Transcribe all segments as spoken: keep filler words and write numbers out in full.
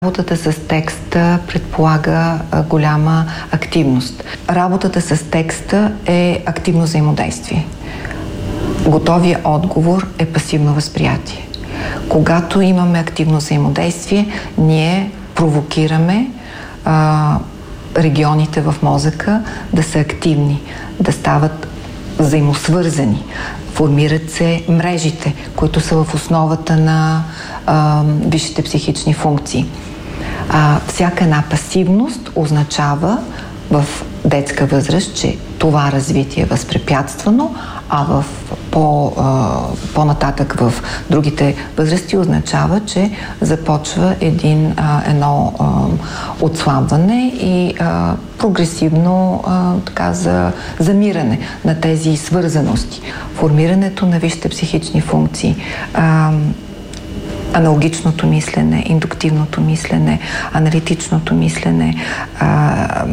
Работата с текста предполага голяма активност. Работата с текста е активно взаимодействие. Готовия отговор е пасивно възприятие. Когато имаме активно взаимодействие, ние провокираме а, регионите в мозъка да са активни, да стават взаимосвързани. Формират се мрежите, които са в основата на а, висшите психични функции. А, всяка една пасивност означава в детска възраст, че това развитие е възпрепятствано, а в по, а, по-нататък в другите възрасти означава, че започва един, а, едно а, отслабване и а, прогресивно а, така, за, замиране на тези свързаности. Формирането на висшите психични функции, а, аналогичното мислене, индуктивното мислене, аналитичното мислене, а,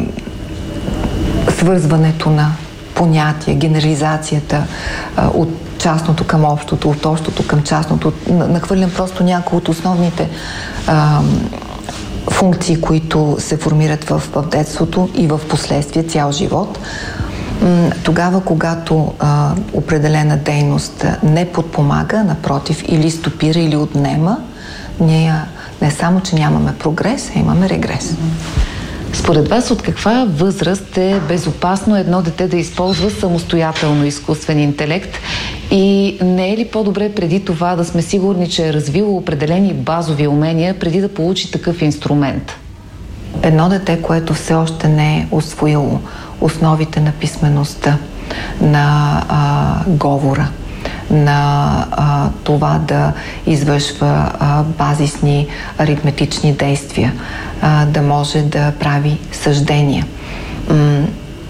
свързването на понятия, генерализацията а, от частното към общото, от общото към частното. Нахвърлям просто някои от основните а, функции, които се формират в, в детството и в последствие цял живот. Тогава, когато а, определена дейност не подпомага, напротив, или стопира, или отнема, ние не само, че нямаме прогрес, а имаме регрес. Според вас, от каква възраст е безопасно едно дете да използва самостоятелно изкуствен интелект и не е ли по-добре преди това да сме сигурни, че е развило определени базови умения преди да получи такъв инструмент? Едно дете, което все още не е усвоило основите на писмеността, на а, говора, на а, това да извършва а, базисни аритметични действия, а, да може да прави съждения. М-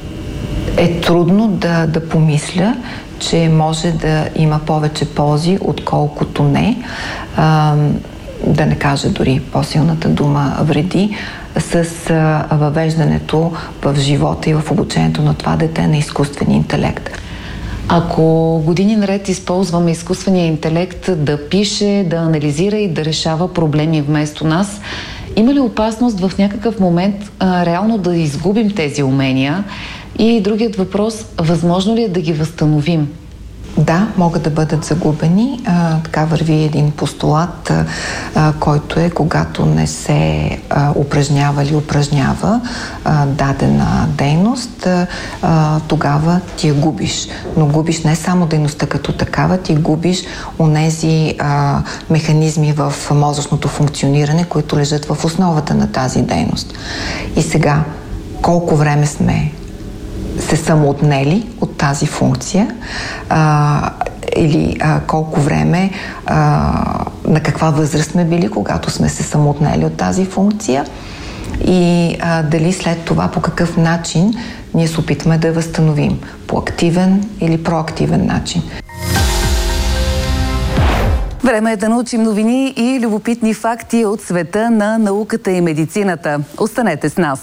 е трудно да, да помисля, че може да има повече ползи, отколкото не. А, да не кажа дори по-силната дума вреди, с а, въвеждането в живота и в обучението на това дете на изкуствен интелект. Ако години наред използваме изкуствения интелект да пише, да анализира и да решава проблеми вместо нас, има ли опасност в някакъв момент а, реално да изгубим тези умения? И другият въпрос, възможно ли е да ги възстановим? Да, могат да бъдат загубени. А, така върви един постулат, а, който е, когато не се а, упражнява или упражнява а, дадена дейност, а, тогава ти я губиш. Но губиш не само дейността като такава, ти губиш онези а, механизми в мозъчното функциониране, които лежат в основата на тази дейност. И сега, колко време сме се самоотнели от тази функция а, или а, колко време, а, на каква възраст сме били, когато сме се самоотнели от тази функция и а, дали след това по какъв начин ние се опитваме да я възстановим. По активен или проактивен начин. Време е да научим новини и любопитни факти от света на науката и медицината. Останете с нас!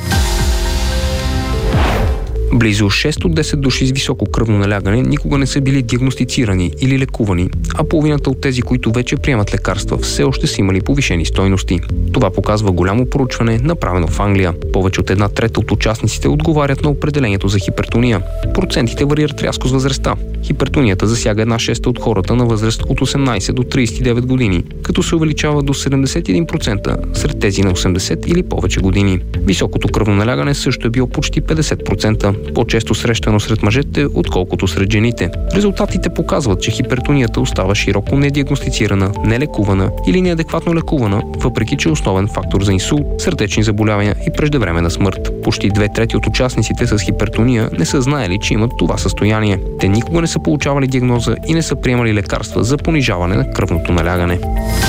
Близо шест от десет души с високо кръвно налягане никога не са били диагностицирани или лекувани, а половината от тези, които вече приемат лекарства, все още са имали повишени стойности. Това показва голямо проучване, направено в Англия. Повече от една трета от участниците отговарят на определението за хипертония. Процентите варират рязко с възрастта. Хипертонията засяга една шеста от хората на възраст от осемнайсет до трийсет и девет години, като се увеличава до седемдесет и един процента сред тези на осемдесет или повече години. Високото кръвно налягане също е било почти петдесет процента, по-често срещано сред мъжете, отколкото сред жените. Резултатите показват, че хипертонията остава широко недиагностицирана, нелекувана или неадекватно лекувана, въпреки че е основен фактор за инсулт, сърдечни заболявания и преждевременна смърт. Почти две трети от участниците с хипертония не са знаели, че имат това състояние. Те никога не са получавали диагноза и не са приемали лекарства за понижаване на кръвното налягане.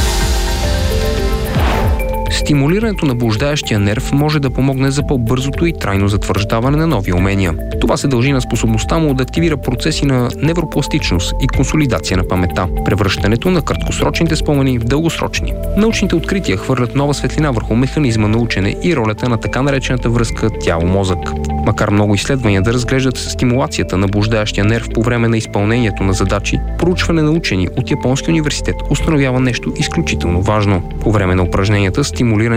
Стимулирането на блуждаещия нерв може да помогне за по-бързото и трайно затвърждаване на нови умения. Това се дължи на способността му да активира процеси на невропластичност и консолидация на паметта, превръщането на краткосрочните спомени в дългосрочни. Научните открития хвърлят нова светлина върху механизма на учене и ролята на така наречената връзка тяло-мозък. Макар много изследвания да разглеждат стимулацията на блуждаещия нерв по време на изпълнението на задачи, проучване на учени от Японски университет установява нещо изключително важно. По време на упражненията стимулиране